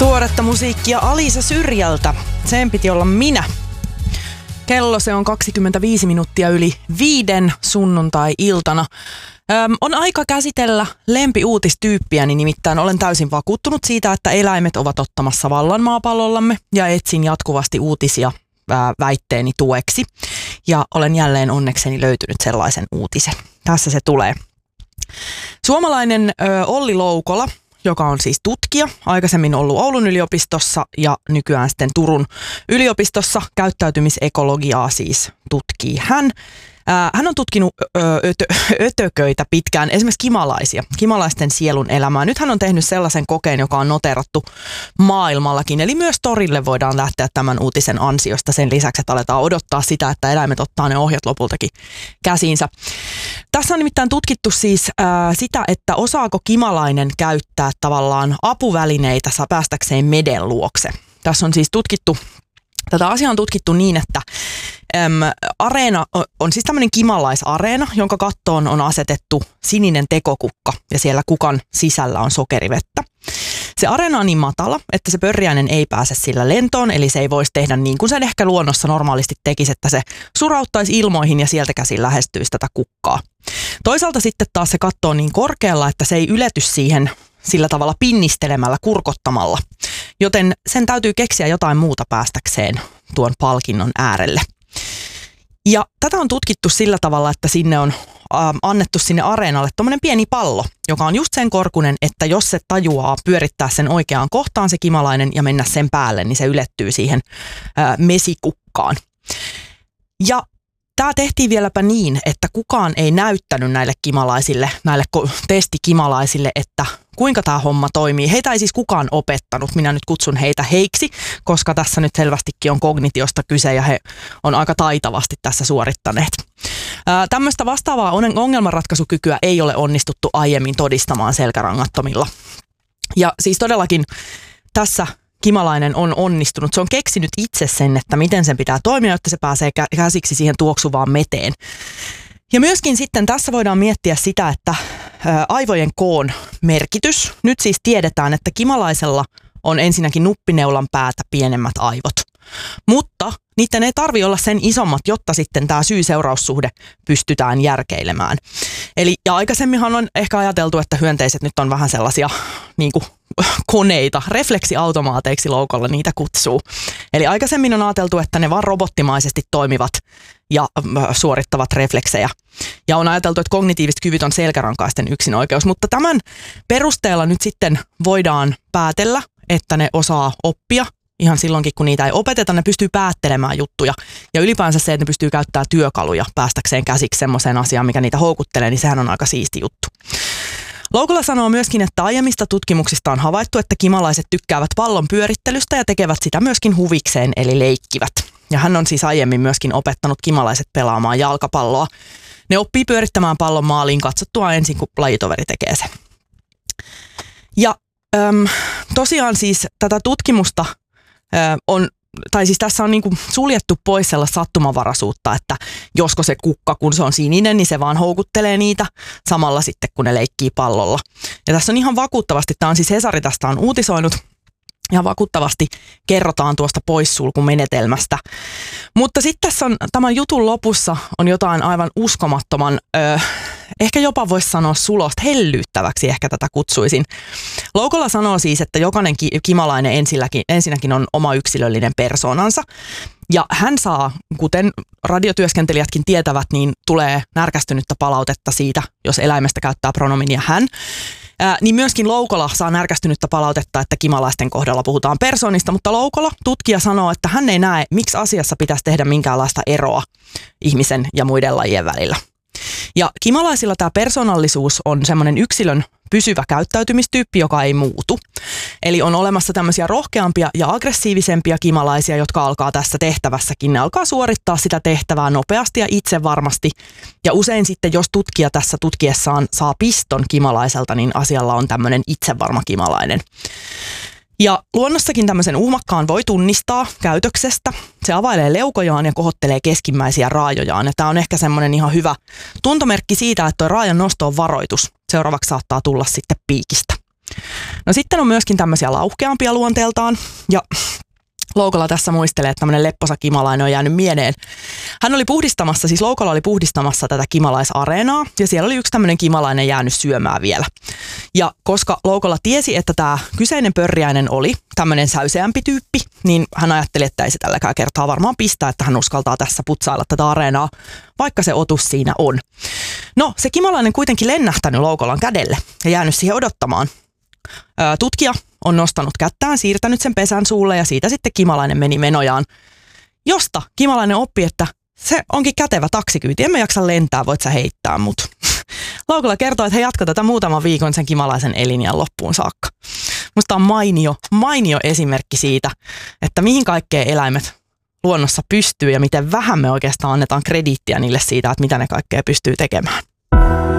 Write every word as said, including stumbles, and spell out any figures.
Tuoretta musiikkia Alisa Syrjältä. Sen piti olla minä. Kello se on kaksikymmentäviisi minuuttia yli viiden sunnuntai-iltana. Öm, on aika käsitellä lempiuutistyyppiäni, nimittäin olen täysin vakuuttunut siitä, että eläimet ovat ottamassa vallan maapallollamme ja etsin jatkuvasti uutisia ää, väitteeni tueksi. Ja olen jälleen onnekseni löytynyt sellaisen uutisen. Tässä se tulee. Suomalainen ö, Olli Loukola, joka on siis tutkija, aikaisemmin ollut Oulun yliopistossa ja nykyään sitten Turun yliopistossa, käyttäytymisekologiaa siis tutkii hän. Hän on tutkinut ötö, ötököitä pitkään, esimerkiksi kimalaisia, kimalaisten sielun elämää. Nyt hän on tehnyt sellaisen kokeen, joka on noterattu maailmallakin, eli myös torille voidaan lähteä tämän uutisen ansiosta sen lisäksi, että aletaan odottaa sitä, että eläimet ottaa ne ohjat lopultakin käsiinsä. Tässä on nimittäin tutkittu siis äh, sitä, että osaako kimalainen käyttää tavallaan apuvälineitä päästäkseen meden luokse. Tässä on siis tutkittu, tätä asiaa on tutkittu niin, että äm, areena on siis tämmöinen kimalaisareena, jonka kattoon on asetettu sininen tekokukka ja siellä kukan sisällä on sokerivettä. Se areena on niin matala, että se pörriäinen ei pääse sillä lentoon, eli se ei voisi tehdä niin kuin sen ehkä luonnossa normaalisti tekisi, että se surauttaisi ilmoihin ja sieltä käsin lähestyisi tätä kukkaa. Toisaalta sitten taas se katto on niin korkealla, että se ei ylety siihen sillä tavalla pinnistelemällä, kurkottamalla, joten sen täytyy keksiä jotain muuta päästäkseen tuon palkinnon äärelle. Ja tätä on tutkittu sillä tavalla, että sinne on äh, annettu sinne areenalle tommonen pieni pallo, joka on just sen korkunen, että jos se tajuaa pyörittää sen oikeaan kohtaan se kimalainen ja mennä sen päälle, niin se ylettyy siihen äh, mesikukkaan. Ja tämä tehtiin vieläpä niin, että kukaan ei näyttänyt näille kimalaisille, näille testikimalaisille, että kuinka tämä homma toimii. Heitä ei siis kukaan opettanut. Minä nyt kutsun heitä heiksi, koska tässä nyt selvästikin on kognitiosta kyse ja he on aika taitavasti tässä suorittaneet. Ää, tämmöistä vastaavaa ongelmanratkaisukykyä ei ole onnistuttu aiemmin todistamaan selkärangattomilla. Ja siis todellakin tässä kimalainen on onnistunut. Se on keksinyt itse sen, että miten sen pitää toimia, jotta se pääsee käsiksi siihen tuoksuvaan meteen. Ja myöskin sitten tässä voidaan miettiä sitä, että aivojen koon merkitys. Nyt siis tiedetään, että kimalaisella on ensinnäkin nuppineulan päätä pienemmät aivot. Mutta niiden ei tarvitse olla sen isommat, jotta sitten tämä syy-seuraussuhde pystytään järkeilemään. Eli ja aikaisemminhan on ehkä ajateltu, että hyönteiset nyt on vähän sellaisia niin kuin koneita, refleksiautomaateiksi Loukolla niitä kutsuu. Eli aikaisemmin on ajateltu, että ne vaan robottimaisesti toimivat ja suorittavat refleksejä. Ja on ajateltu, että kognitiiviset kyvyt on selkärankaisten yksinoikeus, mutta tämän perusteella nyt sitten voidaan päätellä, että ne osaa oppia. Ihan silloinkin, kun niitä ei opeteta, ne pystyy päättelemään juttuja. Ja ylipäänsä se, että ne pystyy käyttämään työkaluja päästäkseen käsiksi semmoiseen asiaan, mikä niitä houkuttelee, niin sehän on aika siisti juttu. Loukola sanoo myöskin, että aiemmista tutkimuksista on havaittu, että kimalaiset tykkäävät pallon pyörittelystä ja tekevät sitä myöskin huvikseen, eli leikkivät. Ja hän on siis aiemmin myöskin opettanut kimalaiset pelaamaan jalkapalloa. Ne oppii pyörittämään pallon maaliin katsottua ensin, kun lajitoveri tekee sen. Ja äm, tosiaan siis tätä tutkimusta on, tai siis tässä on niin kuin suljettu pois sellaista sattumanvaraisuutta, että josko se kukka, kun se on sininen, niin se vaan houkuttelee niitä samalla sitten, kun ne leikkii pallolla. Ja tässä on ihan vakuuttavasti, tämä on siis Hesari tästä on uutisoinut, ja vakuuttavasti kerrotaan tuosta poissulkumenetelmästä. Mutta sitten tässä on, tämän jutun lopussa on jotain aivan uskomattoman, öö, ehkä jopa voisi sanoa sulosta, hellyyttäväksi ehkä tätä kutsuisin. Loukola sanoo siis, että jokainen ki- kimalainen ensinnäkin, ensinnäkin on oma yksilöllinen persoonansa. Ja hän saa, kuten radiotyöskentelijätkin tietävät, niin tulee närkästynyttä palautetta siitä, jos eläimestä käyttää pronominia hän. Ää, niin myöskin Loukola saa närkästynyttä palautetta, että kimalaisten kohdalla puhutaan persoonista, mutta Loukola, tutkija, sanoo, että hän ei näe, miksi asiassa pitäisi tehdä minkäänlaista eroa ihmisen ja muiden lajien välillä. Ja kimalaisilla tämä persoonallisuus on semmoinen yksilön pysyvä käyttäytymistyyppi, joka ei muutu. Eli on olemassa tämmöisiä rohkeampia ja aggressiivisempia kimalaisia, jotka alkaa tässä tehtävässäkin. Ne alkaa suorittaa sitä tehtävää nopeasti ja itsevarmasti. Ja usein sitten, jos tutkija tässä tutkiessaan saa piston kimalaiselta, niin asialla on tämmöinen itsevarma kimalainen. Ja luonnossakin tämmöisen uhmakkaan voi tunnistaa käytöksestä. Se availee leukojaan ja kohottelee keskimmäisiä raajojaan. Ja tämä on ehkä semmoinen ihan hyvä tuntomerkki siitä, että tuo raajan nosto on varoitus. Seuraavaksi saattaa tulla sitten piikistä. No sitten on myöskin tämmöisiä lauhkeampia luonteeltaan ja Loukola tässä muistelee, että tämmöinen lepposa kimalainen on jäänyt mieleen. Hän oli puhdistamassa, siis Loukola oli puhdistamassa tätä kimalaisareenaa ja siellä oli yksi tämmöinen kimalainen jäänyt syömään vielä. Ja koska Loukola tiesi, että tämä kyseinen pörriäinen oli tämmöinen säyseämpi tyyppi, niin hän ajatteli, että ei se tälläkään kertaa varmaan pistää, että hän uskaltaa tässä putsailla tätä areenaa, vaikka se otus siinä on. No, se kimalainen kuitenkin lennähtänyt Loukolan kädelle ja jäänyt siihen odottamaan. Tutkija on nostanut kättään, siirtänyt sen pesän suulle ja siitä sitten kimalainen meni menojaan, josta kimalainen oppi, että se onkin kätevä taksikyyti, emme jaksa lentää, voit sä heittää mut. Loukola kertoo, että he jatkaa tätä muutaman viikon sen kimalaisen elinjän loppuun saakka. Musta on mainio, mainio esimerkki siitä, että mihin kaikkea eläimet luonnossa pystyy ja miten vähän me oikeastaan annetaan krediittiä niille siitä, että mitä ne kaikkea pystyy tekemään.